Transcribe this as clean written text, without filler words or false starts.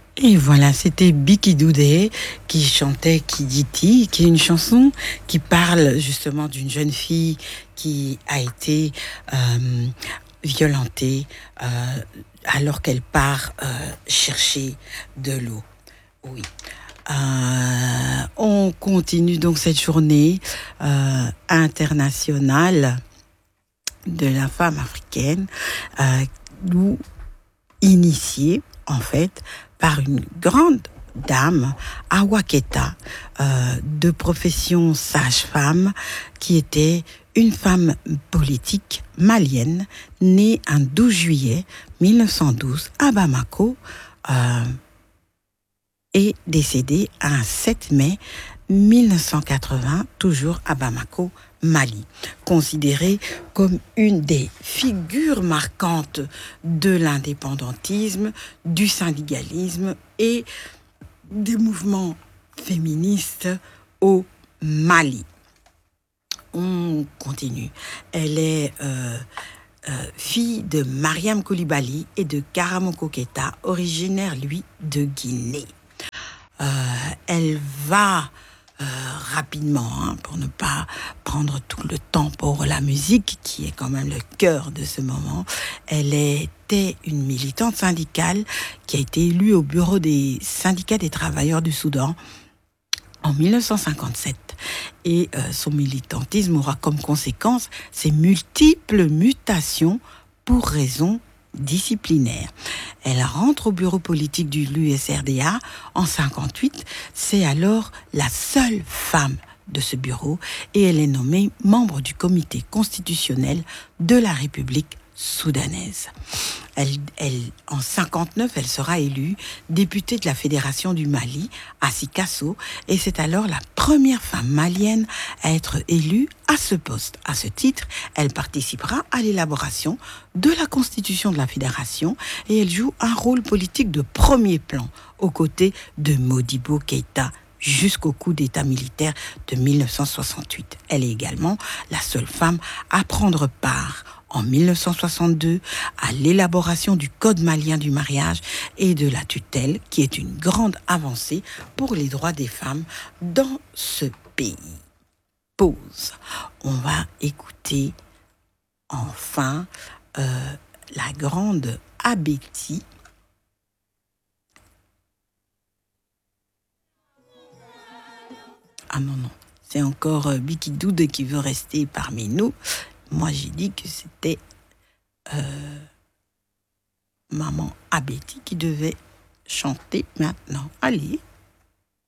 Et voilà, c'était Biki Doudé qui chantait Kiditi, qui est une chanson qui parle justement d'une jeune fille qui a été euh, violentée alors qu'elle part chercher de l'eau. Oui. On continue donc cette journée internationale de la femme africaine, nous initiée en fait par une grande dame, Awaketa, de profession sage-femme, qui était une femme politique malienne, née un 12 juillet 1912 à Bamako, euh, et décédée un 7 mai 1980, toujours à Bamako, Mali, considérée comme une des figures marquantes de l'indépendantisme, du syndicalisme et des mouvements féministes au Mali. On continue. Elle est fille de Mariam Koulibaly et de Karamoko Keita, originaire, lui, de Guinée. Elle va rapidement, hein, pour ne pas prendre tout le temps pour la musique, qui est quand même le cœur de ce moment. Elle était une militante syndicale qui a été élue au bureau des syndicats des travailleurs du Soudan en 1957. Et son militantisme aura comme conséquence ses multiples mutations pour raisons disciplinaires. Elle rentre au bureau politique de l'USRDA en 1958. C'est alors la seule femme de ce bureau et elle est nommée membre du comité constitutionnel de la République soudanaise. En 1959, elle sera élue députée de la Fédération du Mali à Sikasso et c'est alors la première femme malienne à être élue à ce poste. À ce titre, elle participera à l'élaboration de la constitution de la Fédération et elle joue un rôle politique de premier plan aux côtés de Modibo Keïta jusqu'au coup d'État militaire de 1968. Elle est également la seule femme à prendre part en 1962 à l'élaboration du Code malien du mariage et de la tutelle, qui est une grande avancée pour les droits des femmes dans ce pays. Pause. On va écouter enfin la grande Abeti. Ah non, non, c'est encore Biki Doud qui veut rester parmi nous. Moi, j'ai dit que c'était maman Abeti qui devait chanter maintenant. Allez.